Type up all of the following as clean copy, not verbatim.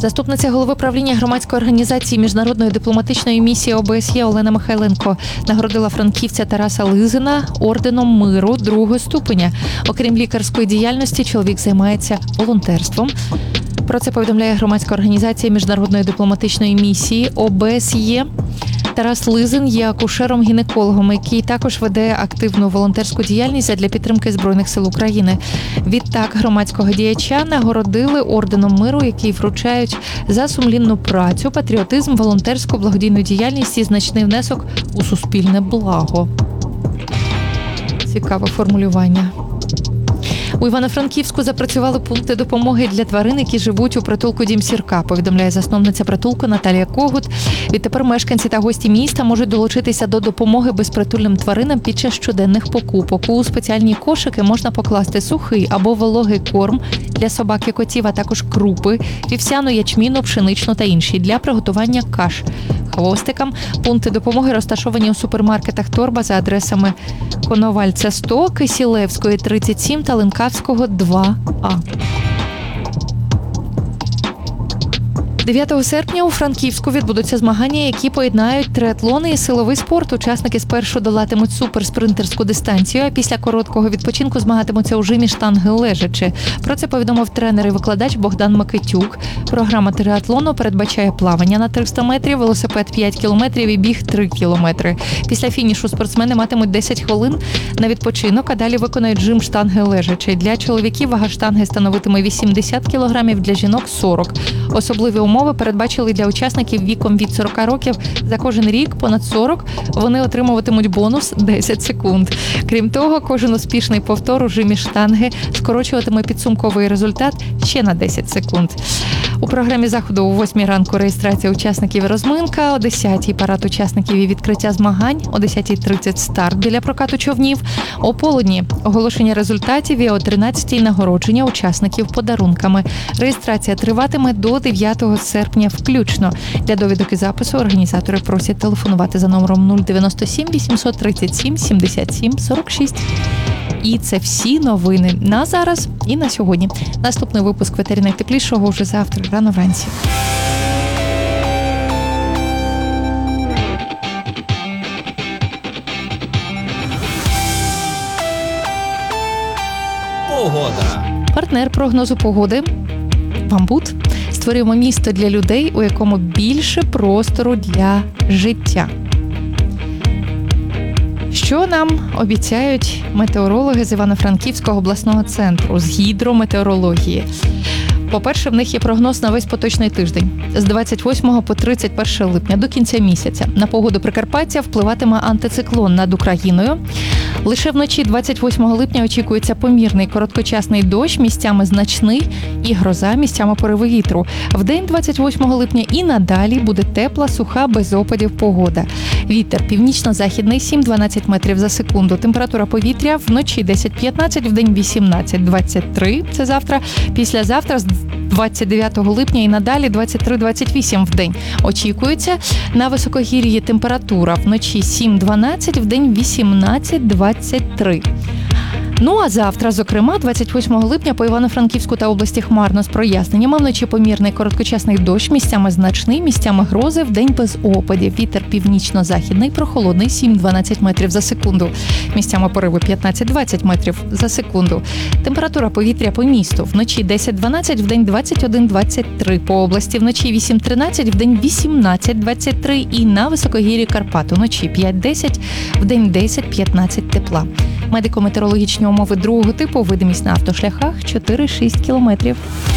Заступниця голови правління громадської організації Міжнародної дипломатичної місії ОБСЄ Олена Михайленко нагородила франківця Тараса Лизина орденом миру 2-го ступеня. Окрім лікарської діяльності, чоловік займається волонтерством. Про це повідомляє громадська організація Міжнародної дипломатичної місії ОБСЄ. Тарас Лизин є акушером-гінекологом, який також веде активну волонтерську діяльність для підтримки Збройних сил України. Відтак громадського діяча нагородили орденом миру, який вручають за сумлінну працю, патріотизм, волонтерську благодійну діяльність і значний внесок у суспільне благо. Цікаве формулювання. У Івано-Франківську запрацювали пункти допомоги для тварин, які живуть у притулку «Дім Сірка», повідомляє засновниця притулку Наталія Когут. Відтепер мешканці та гості міста можуть долучитися до допомоги безпритульним тваринам під час щоденних покупок. У спеціальні кошики можна покласти сухий або вологий корм для собак і котів, а також крупи, вівсяну, ячміну, пшеничну та інші для приготування каш. Хвостикам пункти допомоги розташовані у супермаркетах «Торба» за адресами Коновальця 100, Кисілевської 37 та Ленкавського 2А. 9 серпня у Франківську відбудуться змагання, які поєднають триатлони і силовий спорт. Учасники спершу долатимуть суперспринтерську дистанцію, а після короткого відпочинку змагатимуться у жимі штанги лежачи. Про це повідомив тренер і викладач Богдан Микитюк. Програма триатлону передбачає плавання на 300 метрів, велосипед 5 кілометрів і біг 3 кілометри. Після фінішу спортсмени матимуть 10 хвилин на відпочинок, а далі виконають жим штанги лежачи. Для чоловіків вага штанги становитиме 80 кілограмів, для жінок – 40. Особливі умови передбачили для учасників віком від 40 років. За кожен рік, понад 40, вони отримуватимуть бонус 10 секунд. Крім того, кожен успішний повтор у жимі штанги скорочуватиме підсумковий результат ще на 10 секунд. У програмі заходу о 8 ранку реєстрація учасників і розминка, о 10 парад учасників і відкриття змагань, о 10:30 старт біля прокату човнів, о полудні оголошення результатів і о 13 нагородження учасників подарунками. Реєстрація триватиме до 9 серпня включно. Для довідок і запису організатори просять телефонувати за номером 097 837 77 46. І це всі новини на зараз і на сьогодні. Наступний випуск «Ветері найтеплішого» вже завтра, рано вранці. Погода. Партнер прогнозу погоди «Бамбут». Створюємо місто для людей, у якому більше простору для життя. Що нам обіцяють метеорологи з Івано-Франківського обласного центру, з гідрометеорології? По-перше, в них є прогноз на весь поточний тиждень з 28 по 31 липня до кінця місяця. На погоду Прикарпаття впливатиме антициклон над Україною. Лише вночі 28 липня очікується помірний короткочасний дощ, місцями значний, і гроза, місцями пориви вітру. Вдень 28 липня і надалі буде тепла, суха, без опадів погода. Вітер північно-західний 7-12 метрів за секунду. Температура повітря вночі 10-15, вдень 18-23. Це завтра. Післязавтра з 29 липня і надалі 23-28 в день. Очікується на високогір'ї температура вночі 7-12, в день 18-23. Ну а завтра, зокрема, 28 липня по Івано-Франківську та області хмарно з проясненнями. Вночі помірний короткочасний дощ, місцями значний, місцями грози, вдень без опадів. Вітер північно-західний, прохолодний 7-12 метрів за секунду. Місцями пориви 15-20 метрів за секунду. Температура повітря по місту. Вночі 10-12, вдень 21-23. По області вночі 8-13, вдень 18-23. І на високогір'ї Карпат вночі 5-10, вдень 10-15 тепла. Медико-метеорологічні умови другого типу, видимість на автошляхах 4-6 кілометрів.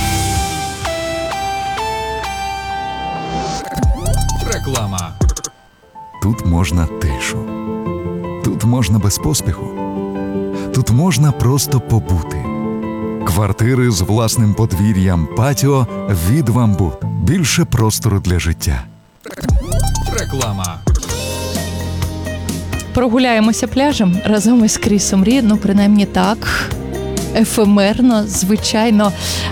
Реклама. Тут можна тишу. Тут можна без поспіху. Тут можна просто побути. Квартири з власним подвір'ям, патіо від «Бамбут». Більше простору для життя. Реклама. Прогуляємося пляжем разом із Крісом Рі, ну принаймні так, ефемерно, звичайно,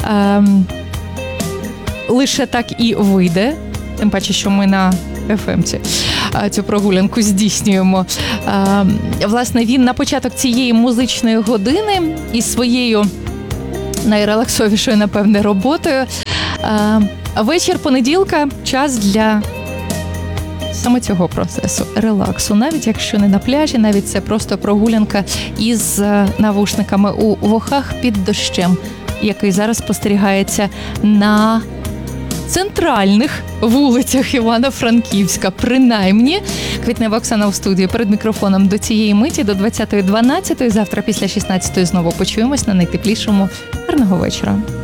лише так і вийде, тим паче, що ми на ФМ-ці цю прогулянку здійснюємо. Власне, він на початок цієї музичної години із своєю найрелаксовішою, напевне, роботою Вечір понеділка – час для саме цього процесу, релаксу. Навіть якщо не на пляжі, навіть це просто прогулянка із навушниками у вухах під дощем, який зараз спостерігається на центральних вулицях Івано-Франківська. Принаймні, Квітнева Оксана у студії перед мікрофоном до цієї миті, до 20:12. Завтра після 16:00 знову почуємось на найтеплішому. Гарного вечора.